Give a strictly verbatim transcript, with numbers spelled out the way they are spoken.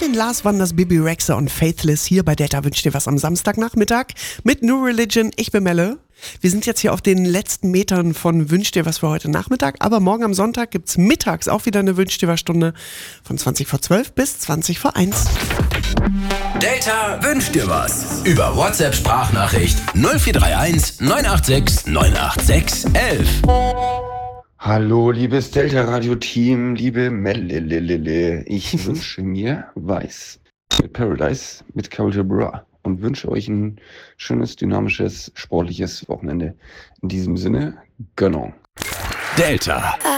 Martin Lars waren das Bibi Rexha und Faithless hier bei Delta wünscht dir was am Samstagnachmittag mit New Religion. Ich bin Melle. Wir sind jetzt hier auf den letzten Metern von Wünsch dir was für heute Nachmittag, aber morgen am Sonntag gibt's mittags auch wieder eine Wünsch dir was Stunde von zwanzig vor zwölf bis zwanzig vor eins. Delta wünscht dir was. Über WhatsApp-Sprachnachricht null vier drei eins neun acht sechs neun acht sechs eins eins. Hallo, liebes Delta-Radio-Team, liebe Melle, ich wünsche mir Weiß mit Paradise mit Culture Bra und wünsche euch ein schönes, dynamisches, sportliches Wochenende. In diesem Sinne, Gönnung. Delta.